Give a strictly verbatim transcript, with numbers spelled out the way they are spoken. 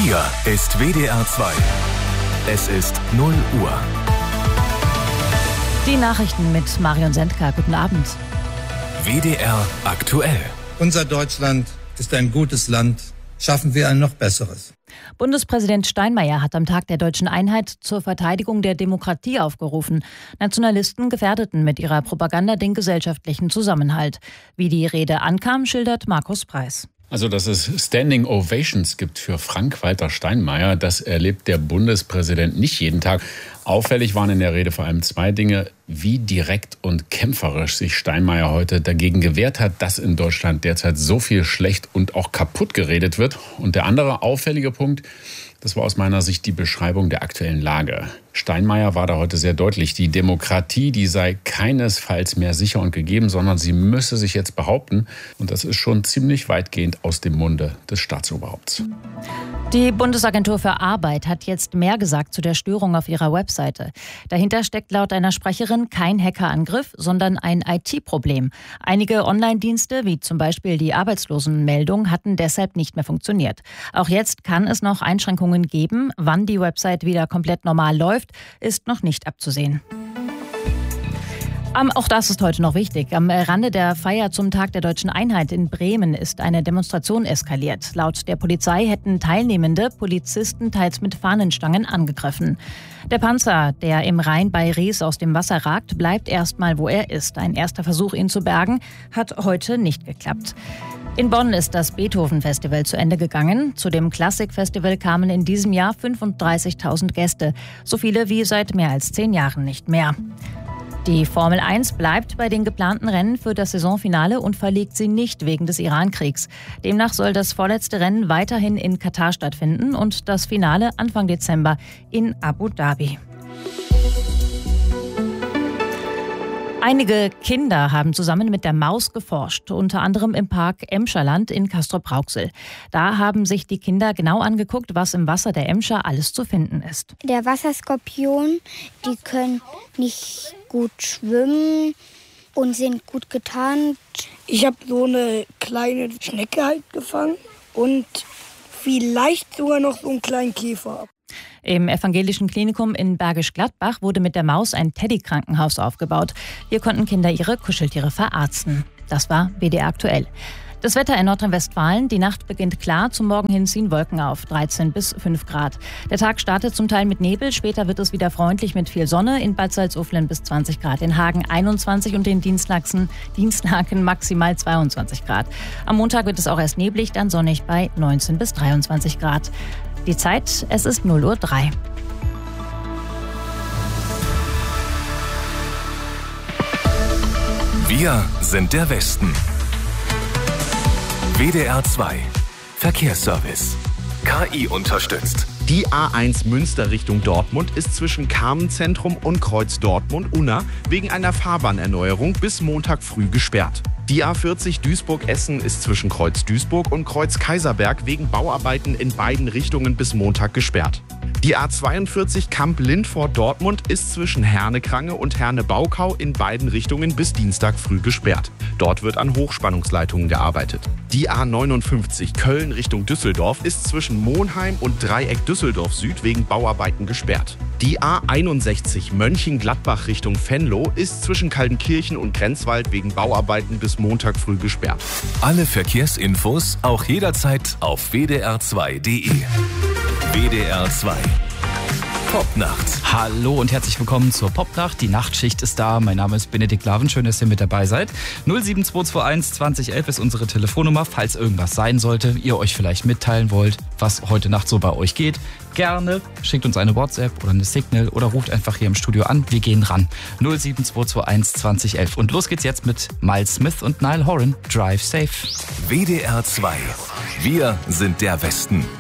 Hier ist W D R zwei. Es ist null Uhr. Die Nachrichten mit Marion Sendka. Guten Abend. W D R aktuell. Unser Deutschland ist ein gutes Land. Schaffen wir ein noch besseres. Bundespräsident Steinmeier hat am Tag der deutschen Einheit zur Verteidigung der Demokratie aufgerufen. Nationalisten gefährdeten mit ihrer Propaganda den gesellschaftlichen Zusammenhalt. Wie die Rede ankam, schildert Markus Preis. Also, dass es Standing Ovations gibt für Frank-Walter Steinmeier, das erlebt der Bundespräsident nicht jeden Tag. Auffällig waren in der Rede vor allem zwei Dinge: wie direkt und kämpferisch sich Steinmeier heute dagegen gewehrt hat, dass in Deutschland derzeit so viel schlecht und auch kaputt geredet wird. Und der andere auffällige Punkt, das war aus meiner Sicht die Beschreibung der aktuellen Lage. Steinmeier war da heute sehr deutlich. Die Demokratie, die sei keinesfalls mehr sicher und gegeben, sondern sie müsse sich jetzt behaupten. Und das ist schon ziemlich weitgehend aus dem Munde des Staatsoberhaupts. Die Bundesagentur für Arbeit hat jetzt mehr gesagt zu der Störung auf ihrer Webseite. Dahinter steckt laut einer Sprecherin kein Hackerangriff, sondern ein I T-Problem. Einige Online-Dienste, wie zum Beispiel die Arbeitslosenmeldung, hatten deshalb nicht mehr funktioniert. Auch jetzt kann es noch Einschränkungen geben. Wann die Website wieder komplett normal läuft, ist noch nicht abzusehen. Um, auch das ist heute noch wichtig. Am Rande der Feier zum Tag der deutschen Einheit in Bremen ist eine Demonstration eskaliert. Laut der Polizei hätten Teilnehmende Polizisten teils mit Fahnenstangen angegriffen. Der Panzer, der im Rhein bei Ries aus dem Wasser ragt, bleibt erstmal, wo er ist. Ein erster Versuch, ihn zu bergen, hat heute nicht geklappt. In Bonn ist das Beethoven-Festival zu Ende gegangen. Zu dem Klassik-Festival kamen in diesem Jahr fünfunddreißigtausend Gäste. So viele wie seit mehr als zehn Jahren nicht mehr. Die Formel eins bleibt bei den geplanten Rennen für das Saisonfinale und verlegt sie nicht wegen des Iran-Kriegs. Demnach soll das vorletzte Rennen weiterhin in Katar stattfinden und das Finale Anfang Dezember in Abu Dhabi. Einige Kinder haben zusammen mit der Maus geforscht, unter anderem im Park Emscherland in Castrop-Rauxel. Da haben sich die Kinder genau angeguckt, was im Wasser der Emscher alles zu finden ist. Der Wasserskorpion, die können nicht gut schwimmen und sind gut getarnt. Ich habe so eine kleine Schnecke halt gefangen und vielleicht sogar noch so einen kleinen Käfer. Im evangelischen Klinikum in Bergisch Gladbach wurde mit der Maus ein Teddy-Krankenhaus aufgebaut. Hier konnten Kinder ihre Kuscheltiere verarzten. Das war W D R aktuell. Das Wetter in Nordrhein-Westfalen. Die Nacht beginnt klar, zum Morgen hin ziehen Wolken auf, dreizehn bis fünf Grad. Der Tag startet zum Teil mit Nebel, später wird es wieder freundlich mit viel Sonne. In Bad Salzuflen bis zwanzig Grad, in Hagen einundzwanzig und in Dienstlaken, Dienstlaken maximal zweiundzwanzig Grad. Am Montag wird es auch erst neblig, dann sonnig bei neunzehn bis dreiundzwanzig Grad. Die Zeit, es ist null Uhr drei. Wir sind der Westen. W D R zwei. Verkehrsservice. K I unterstützt. Die A eins Münster Richtung Dortmund ist zwischen Carmenzentrum und Kreuz Dortmund-Unna wegen einer Fahrbahnerneuerung bis Montag früh gesperrt. Die A vierzig Duisburg-Essen ist zwischen Kreuz Duisburg und Kreuz Kaiserberg wegen Bauarbeiten in beiden Richtungen bis Montag gesperrt. Die A zweiundvierzig Kamp-Lindfort-Dortmund ist zwischen Herne-Krange und Herne-Baukau in beiden Richtungen bis Dienstag früh gesperrt. Dort wird an Hochspannungsleitungen gearbeitet. Die A neunundfünfzig Köln Richtung Düsseldorf ist zwischen Monheim und Dreieck Düsseldorf Süd wegen Bauarbeiten gesperrt. Die A einundsechzig Mönchengladbach Richtung Venlo ist zwischen Kaltenkirchen und Grenzwald wegen Bauarbeiten bis Montag früh gesperrt. Alle Verkehrsinfos auch jederzeit auf w d r zwei punkt d e. W D R zwei. Popnacht. Hallo und herzlich willkommen zur Popnacht. Die Nachtschicht ist da. Mein Name ist Benedikt Laven. Schön, dass ihr mit dabei seid. null sieben zwei zwei eins zwanzig elf ist unsere Telefonnummer, falls irgendwas sein sollte, ihr euch vielleicht mitteilen wollt, was heute Nacht so bei euch geht. Gerne schickt uns eine WhatsApp oder eine Signal oder ruft einfach hier im Studio an. Wir gehen ran. null sieben zwei zwei eins zwanzig elf. Und los geht's jetzt mit Miles Smith und Niall Horan. Drive Safe. W D R zwei. Wir sind der Westen.